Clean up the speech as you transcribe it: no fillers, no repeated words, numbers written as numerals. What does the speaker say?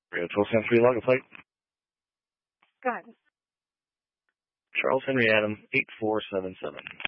Radio 1273 log a flight. Go ahead. Charles Henry Adam, 8477.